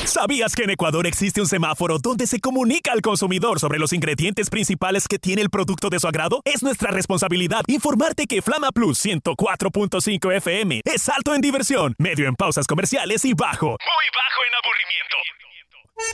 ¿Sabías que en Ecuador existe un semáforo donde se comunica al consumidor sobre los ingredientes principales que tiene el producto de su agrado? Es nuestra responsabilidad informarte que Flama Plus 104.5 FM es alto en diversión, medio en pausas comerciales y bajo, muy bajo en aburrimiento.